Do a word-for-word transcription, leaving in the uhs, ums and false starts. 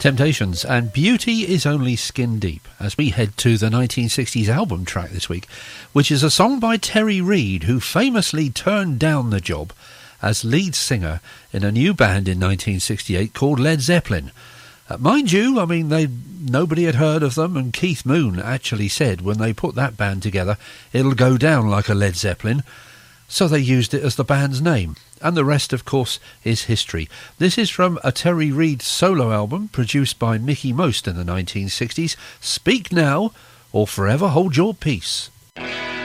Temptations and Beauty is Only Skin Deep as we head to the nineteen sixties album track this week, which is a song by Terry Reid, who famously turned down the job as lead singer in a new band in nineteen sixty-eight called Led Zeppelin. Uh, mind you, I mean, they nobody had heard of them, and Keith Moon actually said when they put that band together, it'll go down like a Led Zeppelin. So they used it as the band's name. And the rest, of course, is history. This is from a Terry Reid solo album produced by Mickey Most in the nineteen sixties. Speak Now or Forever Hold Your Peace.